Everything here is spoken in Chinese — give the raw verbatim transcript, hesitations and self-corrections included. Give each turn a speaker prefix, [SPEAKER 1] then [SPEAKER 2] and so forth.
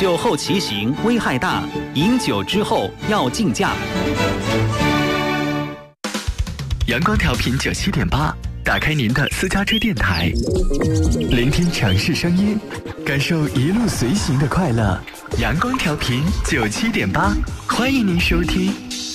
[SPEAKER 1] 酒后骑行危害大，饮酒之后要禁驾。
[SPEAKER 2] 阳光调频九七点八，打开您的私家车电台，聆听城市声音，感受一路随行的快乐。阳光调频九七点八，欢迎您收听。